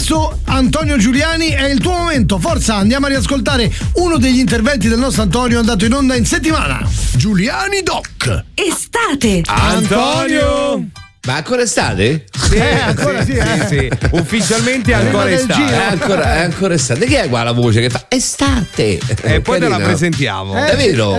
adesso Antonio Giuliani, è il tuo momento. Forza, andiamo a riascoltare uno degli interventi del nostro Antonio andato in onda in settimana. Giuliani Doc. Estate. Antonio. Ma ancora estate? Sì, ancora sì. Sì. Ufficialmente ancora estate. È ancora estate. Chi è qua la voce che fa estate? E poi te la Carina. presentiamo. È vero?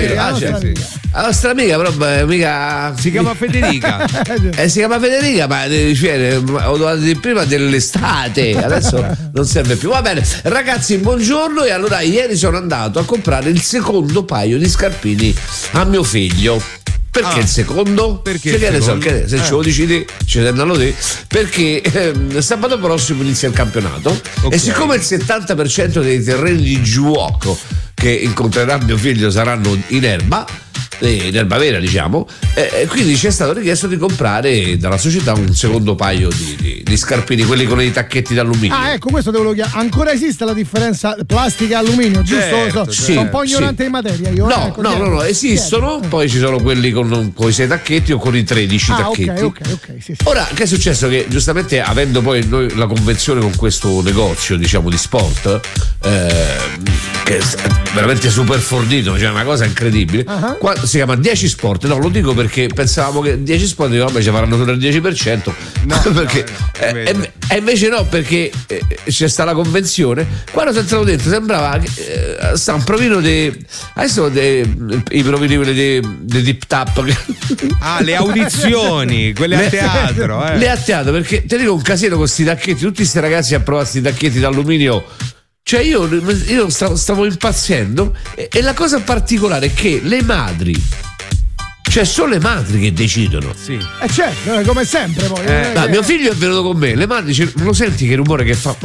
La nostra amica, però mica. Si chiama Federica. Si chiama Federica, ma ho dovuto dire prima dell'estate, adesso non serve più. Va bene, ragazzi, buongiorno. E allora ieri sono andato a comprare il secondo paio di scarpini a mio figlio. Perché il secondo? Perché che ne so, se ce lo dici te, ce ne danno te. Perché sabato prossimo inizia il campionato, e siccome il 70% dei terreni di gioco che incontrerà mio figlio saranno in erba vera, diciamo, quindi ci è stato richiesto di comprare dalla società un secondo paio di scarpini, quelli con i tacchetti d'alluminio. Ecco, questo te lo chiedo. Ancora esiste la differenza plastica e alluminio, giusto? Certo, sono un po' ignorante in materia io. No, esistono. Poi ci sono quelli con i 6 tacchetti o con i 13 tacchetti. Ok, sì. Ora, che è successo? Che giustamente, avendo poi noi la convenzione con questo negozio, diciamo, di sport, che è veramente super fornito, cioè una cosa incredibile. Si chiama 10 Sport, no, lo dico perché pensavamo che 10 Sport vabbè ci faranno solo il 10%, perché e invece no, perché c'è sta la convenzione. Quando sono entrato dentro sembrava che sta un provino adesso i provini quelli di Deep Tap. Le audizioni, quelle a teatro, Le a teatro, perché ti dico un casino con sti tacchetti, tutti sti ragazzi a provare sti tacchetti d'alluminio. Cioè io stavo impazzendo, e la cosa particolare è che le madri, cioè sono le madri che decidono. Sì. Certo, come sempre poi. Mio figlio è venuto con me, le madri lo senti che rumore che fa?